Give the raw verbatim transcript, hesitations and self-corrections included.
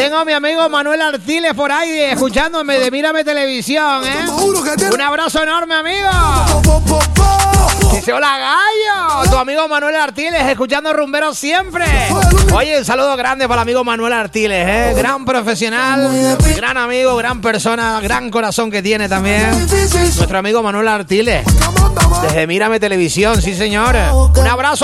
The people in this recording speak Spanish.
Tengo a mi amigo Manuel Artiles por ahí escuchándome de Mírame Televisión, ¿eh? Un abrazo enorme, amigo. Dice, hola, gallo. Tu amigo Manuel Artiles escuchando Rumbero siempre. Oye, un saludo grande para el amigo Manuel Artiles, ¿eh? Gran profesional, gran amigo, gran persona, gran corazón que tiene también nuestro amigo Manuel Artiles. Desde Mírame Televisión, sí, señor. Un abrazo.